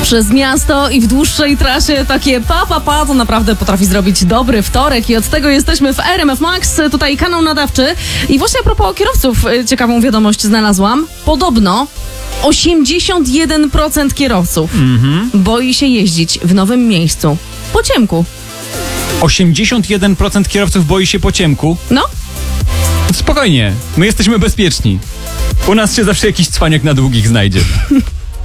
Przez miasto i w dłuższej trasie takie pa, to naprawdę potrafi zrobić dobry wtorek i od tego jesteśmy w RMF Max, tutaj kanał nadawczy. I właśnie a propos kierowców, ciekawą wiadomość znalazłam. Podobno 81% kierowców boi się jeździć w nowym miejscu po ciemku. 81% kierowców boi się po ciemku? No. Spokojnie, my jesteśmy bezpieczni. U nas się zawsze jakiś cwaniak na długich znajdzie.